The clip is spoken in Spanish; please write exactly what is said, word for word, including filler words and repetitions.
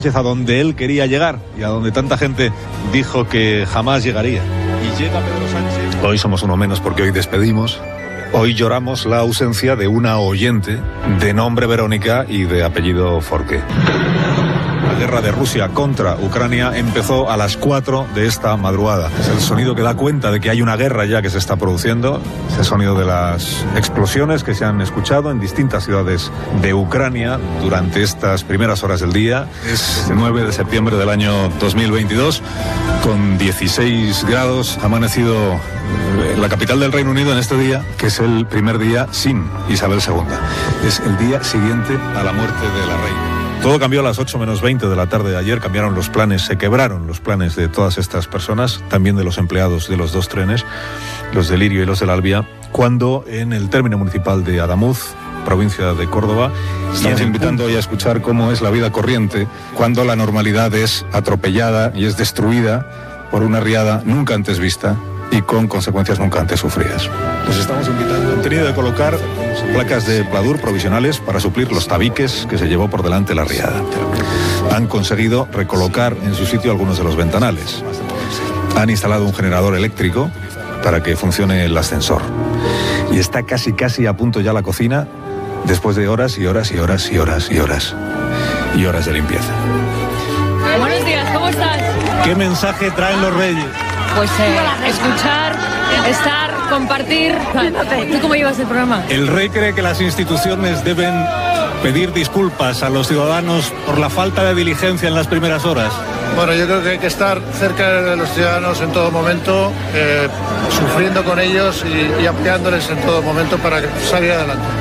A donde él quería llegar y a donde tanta gente dijo que jamás llegaría. Y llega Pedro Sánchez. Hoy somos uno menos porque hoy despedimos. Hoy lloramos la ausencia de una oyente de nombre Verónica y de apellido Forqué. La guerra de Rusia contra Ucrania empezó a las cuatro de esta madrugada. Es el sonido que da cuenta de que hay una guerra ya que se está produciendo. Es el sonido de las explosiones que se han escuchado en distintas ciudades de Ucrania durante estas primeras horas del día. Es el nueve de septiembre del año dos mil veintidós, con dieciséis grados. Ha amanecido en la capital del Reino Unido en este día, que es el primer día sin Isabel segunda. Es el día siguiente a la muerte de la reina. Todo cambió a las ocho menos veinte de la tarde de ayer, cambiaron los planes, se quebraron los planes de todas estas personas, también de los empleados de los dos trenes, los de Lirio y los del Albia, cuando en el término municipal de Adamuz, provincia de Córdoba, estamos invitando hoy a escuchar cómo es la vida corriente cuando la normalidad es atropellada y es destruida por una riada nunca antes vista y con consecuencias nunca antes sufridas. Les estamos invitando. Han tenido de colocar placas de pladur provisionales para suplir los tabiques que se llevó por delante la riada. Han conseguido recolocar en su sitio algunos de los ventanales. Han instalado un generador eléctrico para que funcione el ascensor. Y está casi casi a punto ya la cocina, después de horas y horas y horas y horas y horas y horas de limpieza. Buenos días, ¿cómo estás? ¿Qué mensaje traen los reyes? Pues eh, escuchar, estar, compartir. ¿Tú cómo llevas el programa? El rey cree que las instituciones deben pedir disculpas a los ciudadanos por la falta de diligencia en las primeras horas. Bueno, yo creo que hay que estar cerca de los ciudadanos en todo momento, eh, sufriendo con ellos y, y apoyándoles en todo momento para salir adelante.